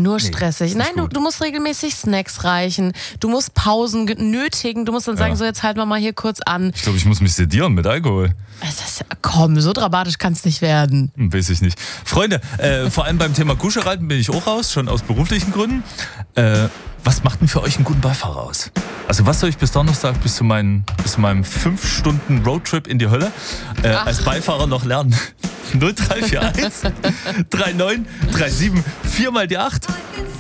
nur stressig. Nein, du musst regelmäßig Snacks reichen. Du musst Pausen nötigen. Du musst dann sagen, so jetzt halten wir mal hier kurz an. Ich glaube, ich muss mich sedieren mit Alkohol. Komm, so dramatisch kann es nicht werden. Weiß ich nicht. Freunde, vor allem beim Thema Kuschelreiten bin ich auch raus, schon aus beruflichen Gründen. Was macht denn für euch einen guten Beifahrer aus? Also was soll ich bis Donnerstag, bis zu meinem 5 Stunden Roadtrip in die Hölle als Beifahrer noch lernen? 0341 39 37 4 mal die 8.